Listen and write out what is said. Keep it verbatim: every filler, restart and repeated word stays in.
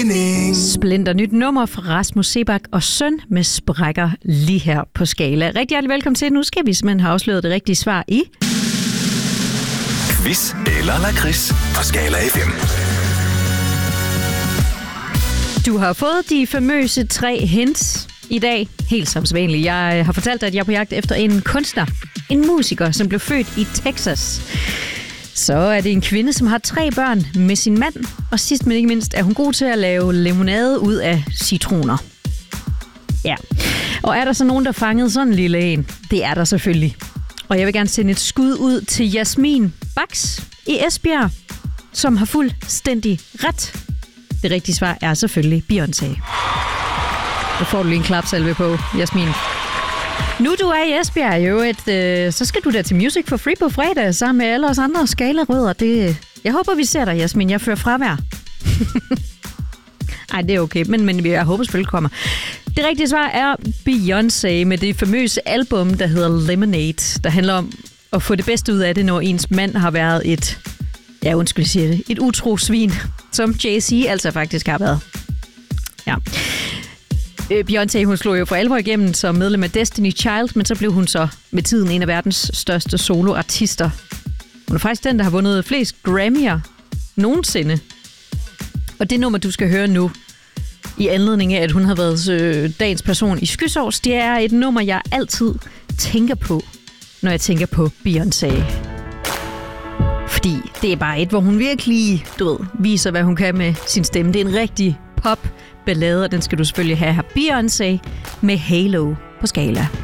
mening. Splinter nyt nummer fra Rasmus Seebach og Søn med sprækker lige her på Skala. Rigtig hjertelig velkommen til. Nu skal vi simpelthen have afsløret det rigtige svar i... Quiz eller lakrids på Skala F M. Du har fået de famøse tre hints i dag. Helt som sædvanligt. Jeg har fortalt dig, at jeg er på jagt efter en kunstner. En musiker, som blev født i Texas. Så er det en kvinde, som har tre børn med sin mand. Og sidst men ikke mindst er hun god til at lave limonade ud af citroner. Ja. Og er der så nogen, der fangede sådan en lille en? Det er der selvfølgelig. Og jeg vil gerne sende et skud ud til Jasmin Baks i Esbjerg, som har fuldstændig ret. Det rigtige svar er selvfølgelig Beyoncé. Så får du lige en klapsalve på, Jasmin. Nu du er i Esbjerg, jo, et, øh, så skal du der til Music for Free på fredag sammen med alle os andre skalerødder. Det, jeg håber, vi ser dig, Jasmin. Jeg fører fravær. Ej, det er okay, men, men jeg håber selvfølgelig kommer. Det rigtige svar er Beyoncé med det famøse album, der hedder Lemonade, der handler om at få det bedste ud af det, når ens mand har været et, ja, undskyld, jeg siger det, et utro svin, som Jay-Z altså faktisk har været. Ja. Beyoncé, hun slog jo for alvor igennem som medlem af Destiny Child, men så blev hun så med tiden en af verdens største soloartister. Hun er faktisk den, der har vundet flest Grammy'er nogensinde. Og det nummer, du skal høre nu, i anledning af, at hun har været øh, dagens person i Skysovs, det er et nummer, jeg altid tænker på, når jeg tænker på Beyoncé. Fordi det er bare et, hvor hun virkelig, du ved, viser, hvad hun kan med sin stemme. Det er en rigtig pop-ballade, og den skal du selvfølgelig have her. Beyoncé med Halo på Skala.